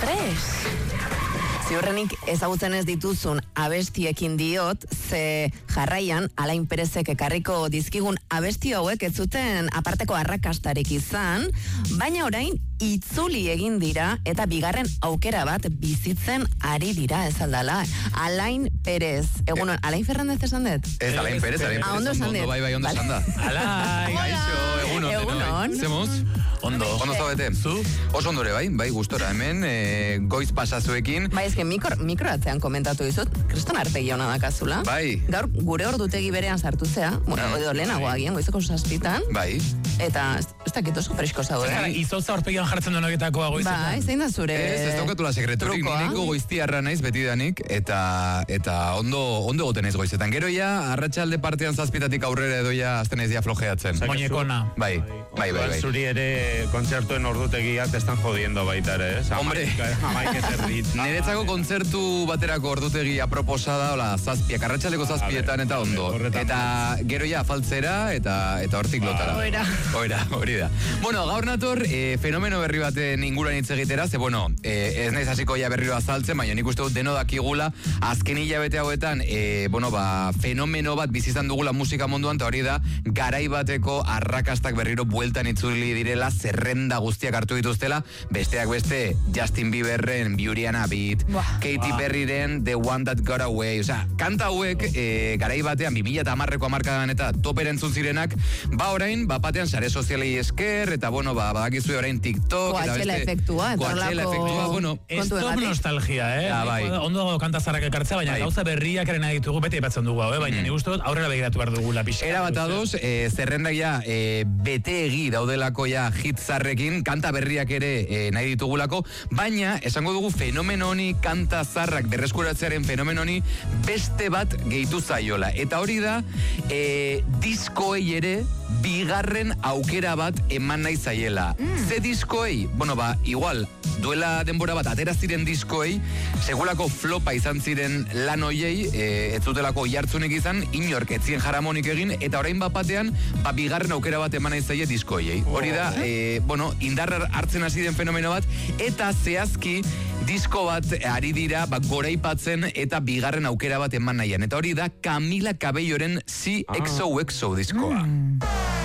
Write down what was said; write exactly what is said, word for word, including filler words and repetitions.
Express. Ziurrenik ezagutzen ez dituzun abestiekin diot, ze jarraian Alain Perezek ekarriko dizkigun abesti hauek ez zuten aparteko arrakastarik izan, baina orain itzuli egin dira eta bigarren aukera bat bizitzen ari dira ez aldala. Alain Perez. Egun, eh, Alain Fernández esan dut? Ez, Alain Perez, Alain Perez. Ah, ondo esan dut. Bai, bai, ondo esan da. Alain, gaixo, egunon. Egunon. Zemuz? Ondo. Ondo zaudete? Zu? Oso ondore, bai, bai, gustora hemen, e, goiz pasazuekin. Bai, ezken mikro, mikroatzean komentatu dizut, kriston arpegi hona dakazula. Bai. Gaur gure ordutegi berean sartu zea, bueno, edo lehenago agian, goizeko zazpitan. Bai. Eta ez, ez dakit oso fresko zaude. Zara, izotza horpegian jartzen duen horietakoa goizetan. Bai, zein da zure Ez, ez daukatula sekreturik, trukoa? nineko goiztiarra naiz betidanik, eta eta ondo ondo goten ez goizetan. Gero ja, arratsalde partean zazpitatik aurrera edo ja azten ez dia flojeatzen. Moñekona. Bai, bai, bai, bai. Zuri ere kontzertuen ordutegiak te están jodiendo baita ere, ez? Hombre. Amaik eterrit. Niretzako kontzertu baterako ordutegi aproposada, hola, zazpiak, arratsaldeko zazpietan eta ondo. horretan. Eta gero ja faltzera eta eta hortik lotara. Oira. Oira, hori da. Bueno, gaur nator, e, fenomeno berri baten inguruan hitz egitera, ze bueno, e, ez naiz hasiko ja berriro azaltzen, baina nik uste dut deno dakigula, azken hilabete hauetan, e, bueno, ba, fenomeno bat bizizan dugula musika munduan, eta hori da, garai bateko arrakastak berriro bueltan itzuli direla, zerrenda guztiak hartu dituztela, besteak beste, Justin Bieberren Biuriana Beat, Katy Perryren The One That Got Away, osea, kanta hauek, e, garai batean, bi mila hamarreko hamarkadan eta topera entzun zirenak, ba orain, ba batean sare sozialei esker, eta bueno, ba, badakizue orain TikTok, eta Coachella beste... efektua, Coachella etorlako- efektua, bueno, Stop nostalgia, eh? Ja, bai. Ondo dago kantazarrak ekartzea, baina Bai. gauza berriak eren ditugu, beti epatzen dugu, eh? Baina nik uste dut aurrera begiratu behar dugula pixka. Era bat ados, e, zerrendak ja e, bete egi daudelako ja hitzarrekin, kanta berriak ere e, nahi ditugulako, baina esango dugu fenomeno honi, kanta zarrak berreskuratzearen fenomeno honi beste bat gehitu zaiola. Eta hori da, e, diskoei ere bigarren aukera bat eman nahi zaiela. Mm. Ze diskoei? Bueno, ba, igual, duela denbora bat atera ziren diskoei, segulako flopa izan ziren lan hoiei, e, ez zutelako jartzunik izan, inork etzien jaramonik egin, eta orain bat batean, ba, bigarren aukera bat eman nahi zaie diskoei. Hori da, e, bueno, indarra hartzen hasi den fenomeno bat, eta zehazki disko bat ari dira, ba, goraipatzen eta bigarren aukera bat eman nahian. Eta hori da, Camila Cabelloren C X O X O diskoa.